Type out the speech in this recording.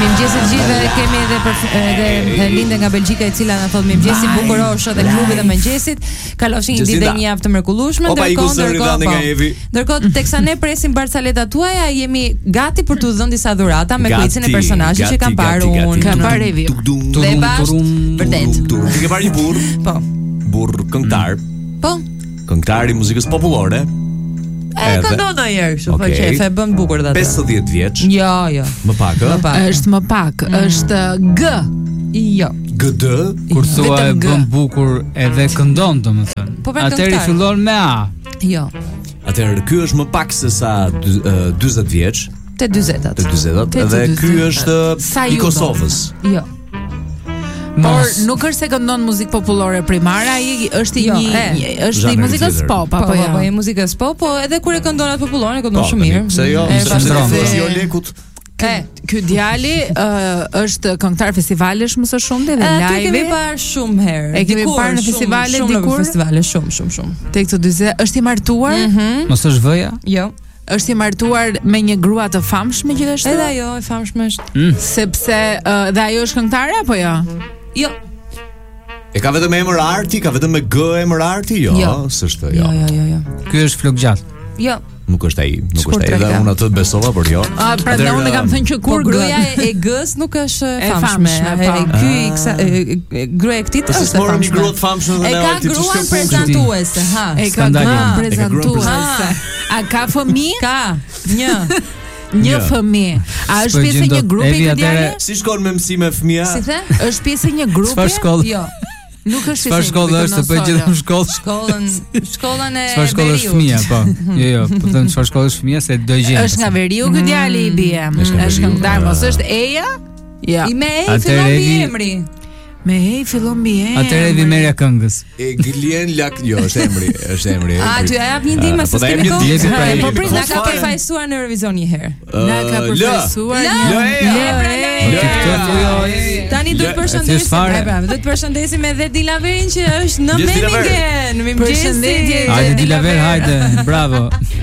Mirëmëngjes gjithëve, kemi edhe Linde nga Belgjika e cila na thot mirëmëngjes bukurosh edhe klubi dhe mëngjesit. Kalofshin një ditë një javë të mrekullueshme, ndërkohë teksa ne presim barcaletat tuaja, jemi gati për t'u dhënë disa dhurata me kuicin e personazhit që kam parë unë. Kam parë Evi. Dhe bash, vërtet. Ti ke parë një burr? Po. Burr këngëtar. Po. Këngëtar i muzikës popullore. Këndon ndonjëherë kështu, po qefe bën bukur atë. 50 vjeç. Jo. Më pak, Është më pak, është G. Jo. GD, kur thua e bën bukur edhe këndon, domethënë. Atëherë fillon me A. Jo. Atëherë ky është më pak se sa 40 vjeç. Te 40-at. Dhe ky është i Kosovës. Jo. Por nuk është se këndon muzikë popullore primare, ai është është i muzikës pop apo jo? Po, i muzikës pop, po edhe kur e këndon atë popullore, këndon shumë mirë. Se jo, është jo lekut. Ky djali është këngëtar festivalesh më së shumti dhe live. E kemi parë shumë herë. E kemi parë në festivale dikur. Shumë. Tek këto 40 është i martuar? Mos është vëja? Jo. Është i martuar me një grua të famshme gjithashtu? Edhe ajo e famshme është. Sepse dhe ajo është këngëtare apo jo? Jo. E ka vetëm emër arti, ka vetëm me G emër arti? Jo, s'është jo. Jo. Ky është flok gjatë. Jo. Nuk është ai, dhe unë atë besova, por jo. Prandaj unë kam thënë që kur gruaja e G-s nuk është famshme. Ky gruaja e këtij është famshme. Një grua të famshme dhe e ka gruan prezantuese, ha. E ka gruan prezantuese. A ka fëmijë? Ka. Një fëmijë. A është pjesë e një grupi ky djalë? Si shkon me mësime fëmia? Si the? Është pjesë e një grupi? Çfarë shkollë? Jo. Nuk është çfarë shkollë është, po gjithë shkollën e çfarë shkollë është fëmia, po. Jo, po them çfarë shkollë është fëmia se do gjej. Është nga Veriu ky djalë i bie. Është këngëtar, mos është Eja? Jo. I me E fillon mbi emri. Me E fillon mbi E. Atëherë vi merja këngës. Glien Lak, jo, është emri. Ty a jap një ndihmë se kemi kohë. Po prit, na ka përfaqësuar në Eurovision një herë. Na ka përfaqësuar Tani do të përshëndesim edhe Dilaverin që është në Memmingen. Përshëndetje. Hajde Dilaver, hajde. Bravo.